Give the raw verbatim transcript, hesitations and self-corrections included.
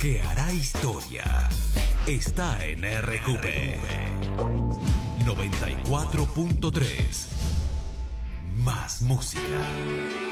que hará historia está en R Q P noventa y cuatro punto tres. Más música.